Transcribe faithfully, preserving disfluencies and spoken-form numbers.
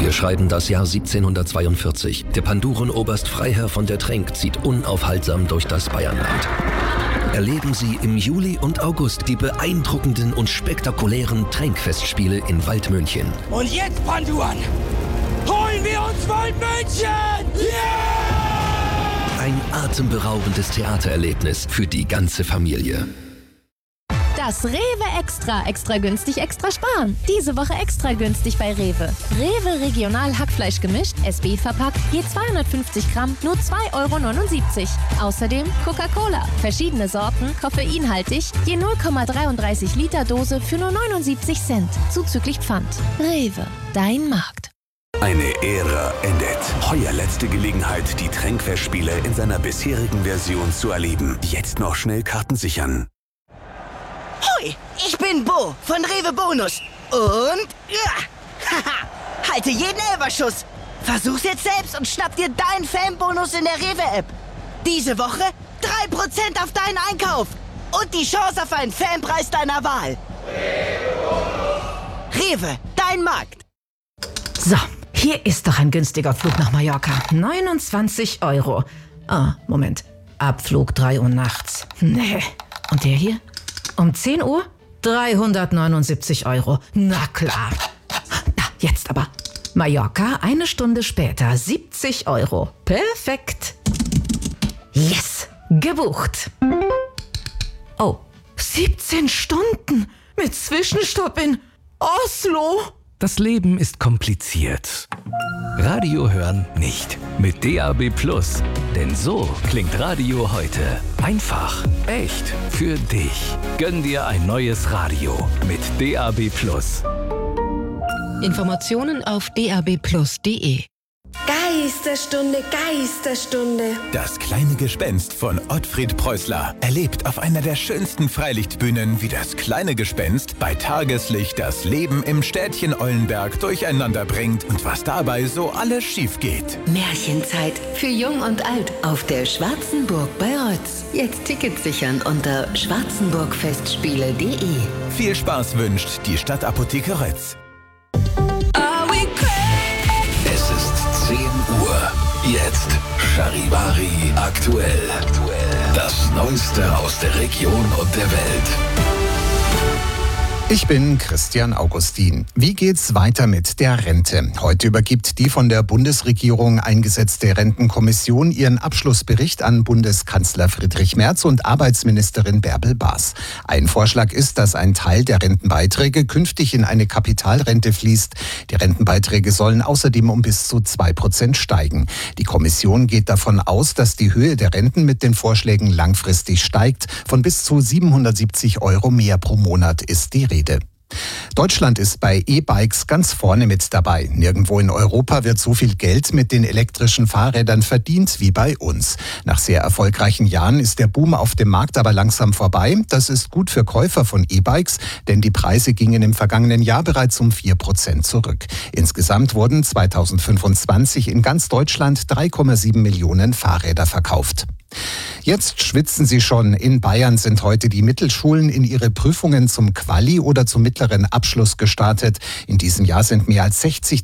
Wir schreiben das Jahr siebzehnhundertzweiundvierzig. Der Pandurenoberst Freiherr von der Trenck zieht unaufhaltsam durch das Bayernland. Erleben Sie im Juli und August die beeindruckenden und spektakulären Trenck-Festspiele in Waldmünchen. Und jetzt, Panduren, holen wir uns Waldmünchen! Yeah! Ein atemberaubendes Theatererlebnis für die ganze Familie. Das Rewe Extra. Extra günstig, extra sparen. Diese Woche extra günstig bei Rewe. Rewe Regional Hackfleisch gemischt, S B verpackt, je zweihundertfünfzig Gramm, nur zwei Euro neunundsiebzig. Außerdem Coca-Cola. Verschiedene Sorten, koffeinhaltig, je null Komma dreiunddreißig Liter Dose für nur neunundsiebzig Cent. Zuzüglich Pfand. Rewe, dein Markt. Eine Ära endet. Heuer letzte Gelegenheit, die Trenck-Festspiele in seiner bisherigen Version zu erleben. Jetzt noch schnell Karten sichern. Hoi, ich bin Bo von Rewe Bonus. Und ja, haha, halte jeden Elferschuss. Versuch's jetzt selbst und schnapp dir deinen Fanbonus in der Rewe-App. Diese Woche drei Prozent auf deinen Einkauf. Und die Chance auf einen Fanpreis deiner Wahl. Rewe, dein Markt. So, hier ist doch ein günstiger Flug nach Mallorca. neunundzwanzig Euro. Ah, Moment. Abflug drei Uhr nachts. Nee. Und der hier? Um zehn Uhr? dreihundertneunundsiebzig Euro. Na klar. Na, jetzt aber. Mallorca, eine Stunde später, siebzig Euro. Perfekt. Yes, gebucht. Oh, siebzehn Stunden mit Zwischenstopp in Oslo. Das Leben ist kompliziert. Radio hören nicht. Mit D A B Plus. Denn so klingt Radio heute. Einfach, echt, für dich. Gönn dir ein neues Radio mit D A B Plus. Informationen auf d a b plus punkt d e. Geisterstunde, Geisterstunde. Das kleine Gespenst von Ottfried Preußler erlebt auf einer der schönsten Freilichtbühnen, wie das kleine Gespenst bei Tageslicht das Leben im Städtchen Eulenberg durcheinander bringt und was dabei so alles schief geht. Märchenzeit für Jung und Alt auf der Schwarzenburg bei Rötz. Jetzt Tickets sichern unter schwarzenburgfestspiele punkt d e. Viel Spaß wünscht die Stadtapotheke Rötz. zehn Uhr. Jetzt Charivari aktuell. Das Neueste aus der Region und der Welt. Ich bin Christian Augustin. Wie geht's weiter mit der Rente? Heute übergibt die von der Bundesregierung eingesetzte Rentenkommission ihren Abschlussbericht an Bundeskanzler Friedrich Merz und Arbeitsministerin Bärbel Baas. Ein Vorschlag ist, dass ein Teil der Rentenbeiträge künftig in eine Kapitalrente fließt. Die Rentenbeiträge sollen außerdem um bis zu zwei Prozent steigen. Die Kommission geht davon aus, dass die Höhe der Renten mit den Vorschlägen langfristig steigt. Von bis zu siebenhundertsiebzig Euro mehr pro Monat ist die Rede. Deutschland ist bei E-Bikes ganz vorne mit dabei. Nirgendwo in Europa wird so viel Geld mit den elektrischen Fahrrädern verdient wie bei uns. Nach sehr erfolgreichen Jahren ist der Boom auf dem Markt aber langsam vorbei. Das ist gut für Käufer von E-Bikes, denn die Preise gingen im vergangenen Jahr bereits um vier Prozent zurück. Insgesamt wurden zweitausendfünfundzwanzig in ganz Deutschland drei Komma sieben Millionen Fahrräder verkauft. Jetzt schwitzen Sie schon. In Bayern sind heute die Mittelschulen in ihre Prüfungen zum Quali- oder zum mittleren Abschluss gestartet. In diesem Jahr sind mehr als sechzig